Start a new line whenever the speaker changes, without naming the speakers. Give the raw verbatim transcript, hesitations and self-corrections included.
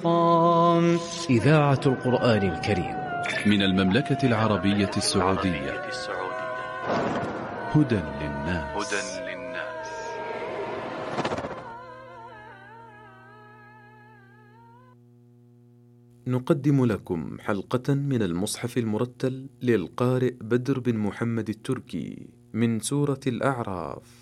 قام إذاعة القرآن الكريم
من المملكة العربية السعودية. هدى للناس.
نقدم لكم حلقة من المصحف المرتل للقارئ بدر بن محمد التركي من سورة الأعراف.